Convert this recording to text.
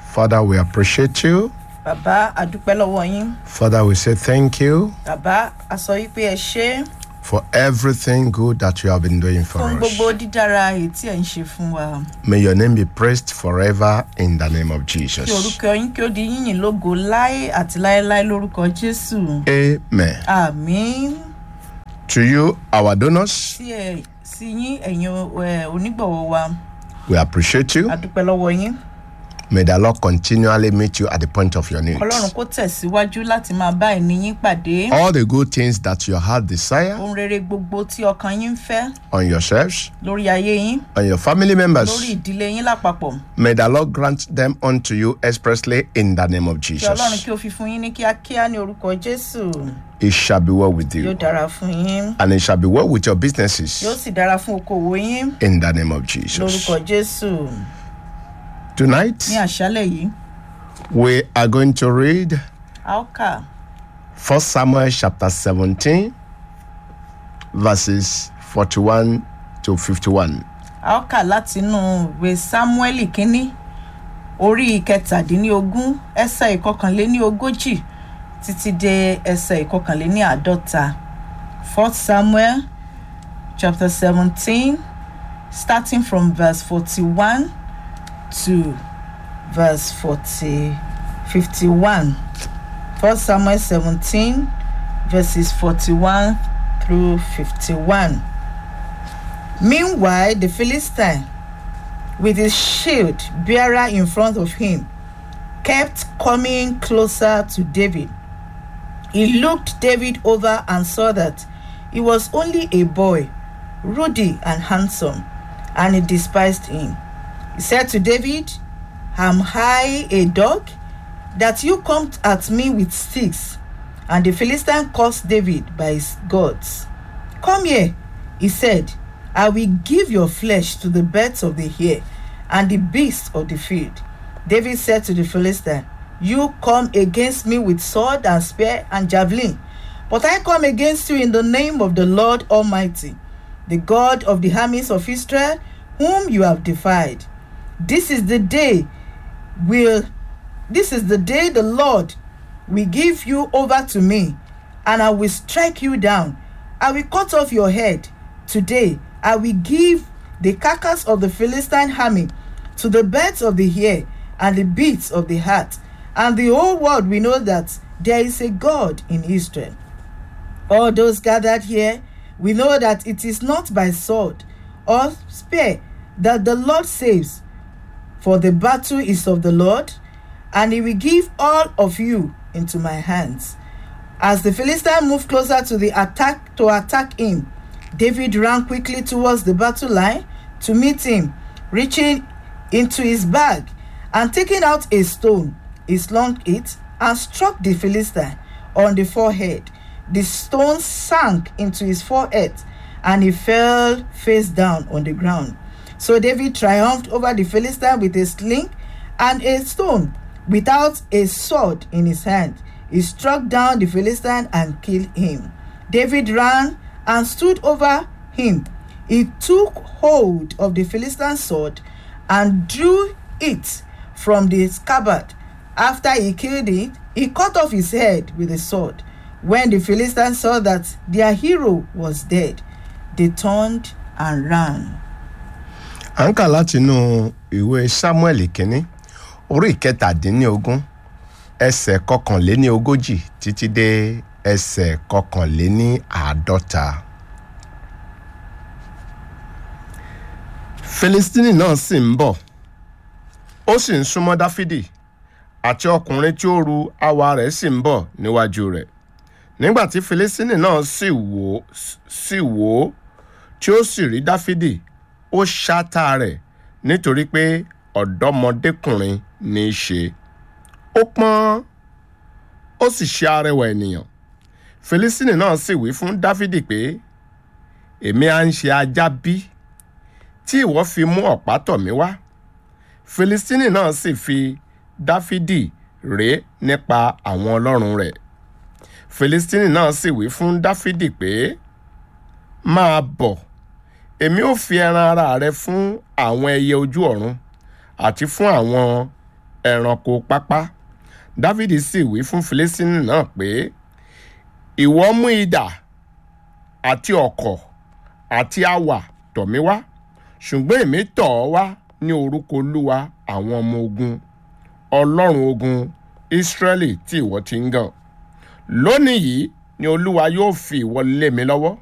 Father, we appreciate you. Bàbá, a dúpẹ́ lọ́wọ́ yín. Father, we say thank you Bàbá, a sọ yí pé ẹ ṣé for everything good that you have been doing for fún us. gbogbo dídára èyí tí ẹ ń ṣe fún wa. May your name be praised forever in the name of Kí Jesus. orúkọ yín kí ó di yíyìn lógo láé àti láéláé lórúkọ Jésù. Amen. Àmín. To you, our donors, Sí yín ẹ̀yin onígbọ̀wọ́ wa. we appreciate you. A dúpẹ́ lọ́wọ́ yín. May the Lord continually meet you at the point of your needs. Ọlọ́run kó tẹ̀síwájú láti máa bá ẹni yín pàdé. All the good things that your heart desire Ohun rere gbogbo tí ọkàn yín ń fẹ́ on yourselves, lórí ayé yín, on your family lórí members, ìdílé yín lápapọ̀. may the Lord grant them unto you expressly in the name of Kí Ọlọ́run Jesus. kí ó fi fún yín ní kíákíá ní orúkọ Jésù. It shall be well with Yóò you, dára fún yín. and it shall be well with your Yóò businesses sì dára fún okòwò yín in the name of Jesus. lórúkọ Jésù. Tonight, Ní àṣálẹ̀ yìí, we are going to read a ó kà 1 Samuel chapter 17, verses 41 to 51. a ó kà látinú ìwé Sámúẹ́lì kínní orí ìkẹtàdínlógún ẹsẹ̀ ìkọkànléníogójì títí dé ẹsẹ̀ ìkọkànléníàádọ́ta. 1 Samuel chapter 17, starting from verse 41 to verse 51. 1 Samuel 17, verses 41 through 51. Meanwhile, the Philistine, with his shield bearer in front of him, kept coming closer to David. He looked David over and saw that he was only a boy, ruddy and handsome, and he despised him. He said to David, "Am I a dog, that you come at me with sticks?" And the Philistine cursed David by his gods. "Come here," he said, "I will give your flesh to the birds of the air and the beasts of the field." David said to the Philistine, "You come against me with sword and spear and javelin, but I come against you in the name of the Lord Almighty, the God of the armies of Israel, whom you have defied. This is the day the Lord will give you over to me, and I will strike you down. I will cut off your head. Today I will give the carcass of the Philistine army to the birds of the air and the beasts of the heart, and the whole world will know that there is a God in Israel. All those gathered here will know that it is not by sword or spear that the Lord saves, for the battle is of the Lord, and he will give all of you into my hands." As the Philistine moved closer to attack him, David ran quickly towards the battle line to meet him. Reaching into his bag and taking out a stone, he slung it and struck the Philistine on the forehead. The stone sank into his forehead, and he fell face down on the ground. So David triumphed over the Philistine with a sling and a stone, without a sword in his hand. He struck down the Philistine and killed him. David ran and stood over him. He took hold of the Philistine's sword and drew it from the scabbard. After he killed it, he cut off his head with a sword. When the Philistines saw that their hero was dead, they turned and ran. À ń kà látinú ìwé Sámúẹ́lì kínní orí ìkẹtàdínlógún ẹsẹ̀ kọkànléníogójì títí dé ẹsẹ̀ kọkànléníàádọ́ta. Fílístínì náà sì ń bọ̀, ó sì ń súnmọ́ Dáfídì, àti ọkùnrin tí ó ru àwa rẹ̀ sì ń bọ̀ níwájú rẹ̀. Nígbà tí Fílístínì náà sì wò ó tí ó sì rí Dáfídì, ó ṣátá rẹ̀ nítorí pé ọ̀dọ́mọdékùnrin ní í ṣe. Ó pọ́n, ó sì ṣe arẹwà ènìyàn. Fílístínì náà sì wí fún Dáfídì pé, "Èmi à ń ṣe ajá bí, tí ìwọ fi mú ọ̀pá tọ̀ mí wá?" Fílístínì náà sì fi Dáfídì ré nípa àwọn ọlọ́run rẹ̀. Fílístínì náà sì wí fún Dáfídì pé, "Máa bọ̀, èmi ó fi ẹran ara rẹ fún àwọn ẹyẹ ojú ọ̀run àti fún àwọn ẹranko pápá. Dávìdì sì wí fún Fílístínì náà pé, ìwọ mú idà àti ọ̀kọ̀ àti awà tọ̀ mí wá, ṣùgbọ́n èmi tọ̀ ọ́ wá ní orúkọ Olúwa àwọn ọmọ ogun, Ọlọ́run ogun Ísírẹ́lì tí ìwọ ti ń gàn. Lónìí yìí ni Olúwa yóò fi ìwọ lé mi lọ́wọ́,